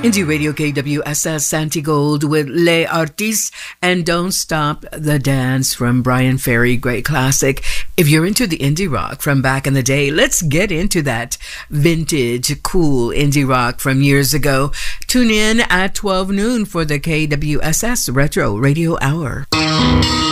Indie Radio KWSS Santigold with Les Artistes and Don't Stop the Dance from Brian Ferry. Great classic. If you're into the indie rock from back in the day, let's get into that vintage, cool indie rock from years ago. Tune in at 12 noon for the KWSS Retro Radio Hour.